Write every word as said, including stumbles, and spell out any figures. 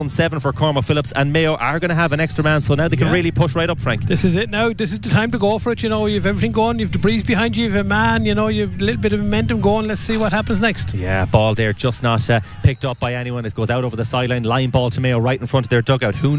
seven for Cormac Phillips, and Mayo are going to have an extra man, so now they can Yeah. really push right up, Frank. This is it now. This is the time to go for it. You know, you've everything going. You've the breeze behind you. You've a man. You know, you've a little bit of momentum going. Let's see what happens next. Yeah, ball there just not uh, picked up by anyone. It goes out over the sideline. Line ball to Mayo right in front of their dugout. Who